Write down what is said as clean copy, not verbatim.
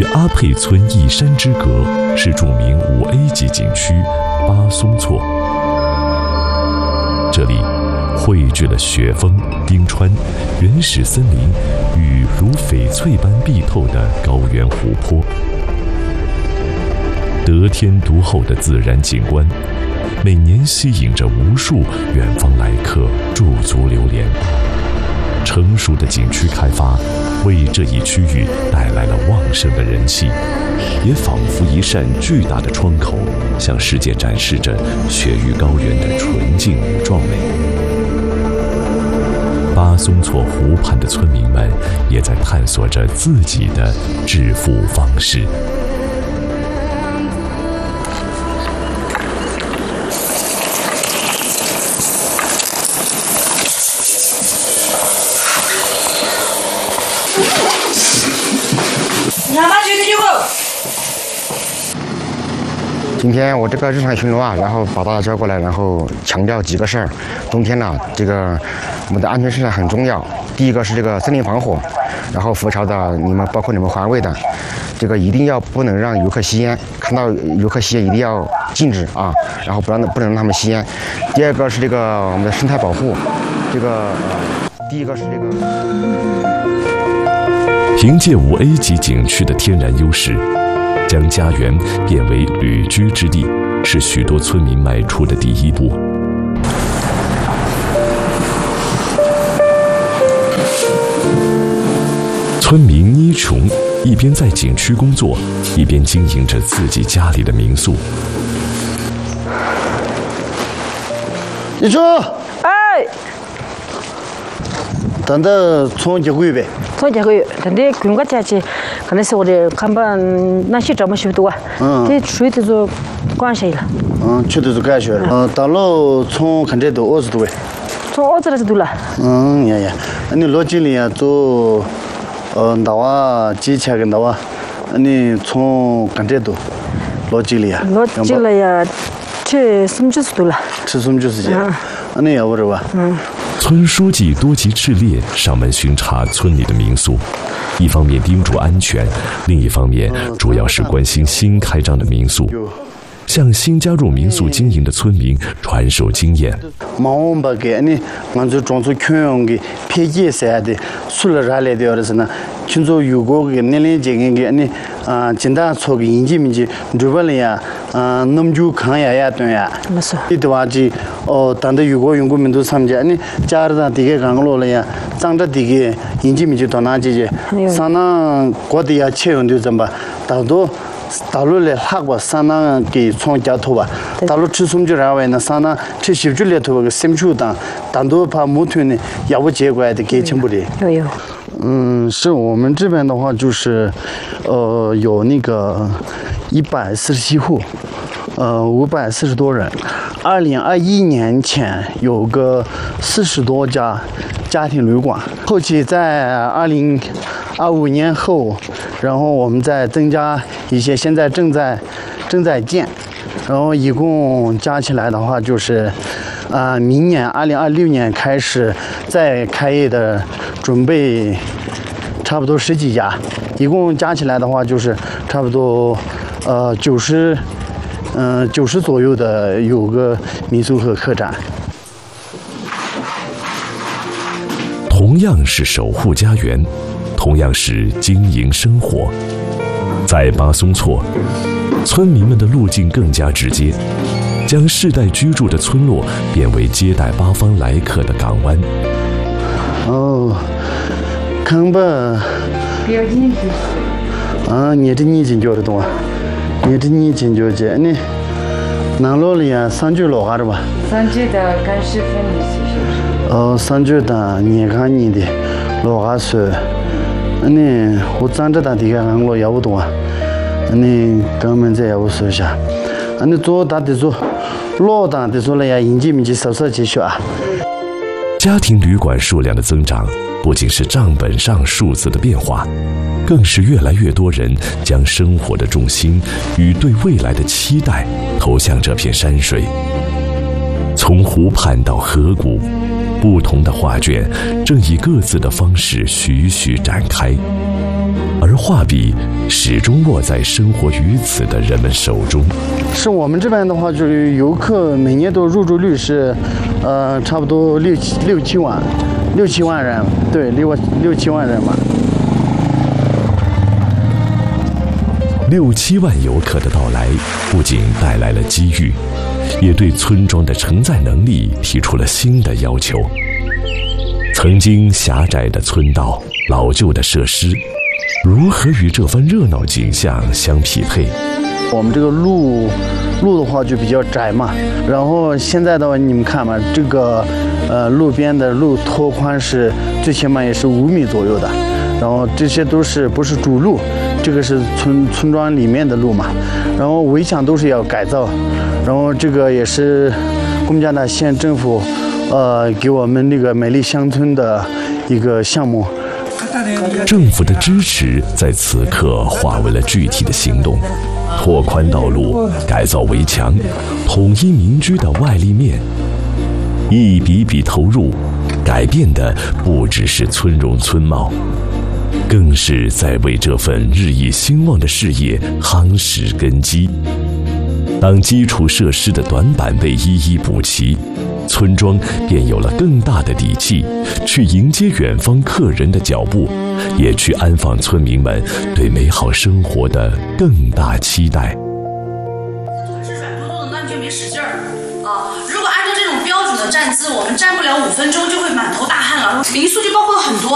阿沛村一山之隔，是著名5A 级景区巴松措。这里汇聚了雪峰、冰川、原始森林与如翡翠般碧透的高原湖泊，得天独厚的自然景观，每年吸引着无数远方来客驻足流连。成熟的景区开发，为这一区域带来了旺盛的人气，也仿佛一扇巨大的窗口，向世界展示着雪域高原的纯净与壮美。巴松措湖畔的村民们也在探索着自己的致富方式。 今天我这个日常巡逻啊，然后把大家叫过来，然后强调几个事儿。冬天呢，这个我们的安全事项很重要。第一个是这个森林防火，然后浮桥的你们包括你们环卫的，这个一定要不能让游客吸烟，看到游客吸烟一定要禁止啊，然后不能让他们吸烟。第二个是这个我们的生态保护，这个第一个是这个。 凭借5A 级景区的天然优势，将家园变为旅居之地，是许多村民迈出的第一步。村民倪琼一边在景区工作，一边经营着自己家里的民宿。 倪琼，哎，等到从几个月呗？ 从几个月，等到公个假期，可能是我的看吧，那些这么许多啊。这水都是关系了。 去的是干学。到了从看这都20多位。 从20多了。 呀，你老经理啊做，那哇几千个那哇，你从看这都老经理啊。 老经理呀，吃30多了。 吃30几。你要不是吧？ 村书记多吉赤烈上门巡查村里的民宿，一方面叮嘱安全，另一方面主要是关心新开张的民宿，向新加入民宿经营的村民传授经验。 忙不给你，俺就装出全用的偏见啥的，除了啥来的要是呢？群众有过个年龄阶层给你简单做个应急民警，这边呀那么就看呀对呀。 没错。 你的话就当地有过用过民都参加，你家里头这个干了了呀，长着这个应急民警到哪去？上那各地呀切用的怎么？大陆来哪个上那给创家头吧？大陆吃什么就然后呢？上那吃小猪里头个什么球当都怕木头呢，也不结怪的给钱不的。 有。 是我们这边的话就是，有那个147户，540多人。2021年前有个40多家家庭旅馆，后期在2025年后，然后我们再增加一些，现在正在建，然后一共加起来的话就是，明年2026年开始再开业的准备。差不多10几家，一共加起来的话就是差不多90左右的有个民宿和客栈。 同样是守护家园，同样是经营生活，在巴松措，村民们的路径更加直接，将世代居住的村落变为接待八方来客的港湾。 看吧。你这年轻叫的多，你这年轻叫的，你哪老了呀？30老哈是吧 ？30的干湿分的是。 30的年看你的老哈是，你我长着大地个俺老也不多，你根本在也不说下，你做大的做，老大的做了呀，应急民警手继续啊。 家庭旅馆数量的增长，不仅是账本上数字的变化，更是越来越多人将生活的重心与对未来的期待投向这片山水。从湖畔到河谷，不同的画卷正以各自的方式徐徐展开，而画笔始终握在生活于此的人们手中。 是我们这边的话，就是游客每年都入住率是，差不多六七万人，对，6、7万人吧。 6、7万游客的到来，不仅带来了机遇，也对村庄的承载能力提出了新的要求。曾经狭窄的村道、老旧的设施，如何与这番热闹景象相匹配？ 我们这个路的话就比较窄嘛，然后现在的话你们看嘛，这个路边的路拓宽是最起码也是5米左右的，然后这些都是不是主路，这个是村庄里面的路嘛，然后围墙都是要改造，然后这个也是贡加纳县政府给我们那个美丽乡村的一个项目。 政府的支持在此刻化为了具体的行动，拓宽道路、改造围墙、统一民居的外立面，一笔笔投入，改变的不只是村容村貌，更是在为这份日益兴旺的事业夯实根基。当基础设施的短板被一一补齐，村庄便有了更大的底气，去迎接远方客人的脚步，也去安放村民们对美好生活的更大期待。 是软嘟嘟的，那你就别使劲儿啊！如果按照这种标准的站姿，我们站不了5分钟就会满头大汗了。民宿就包括很多。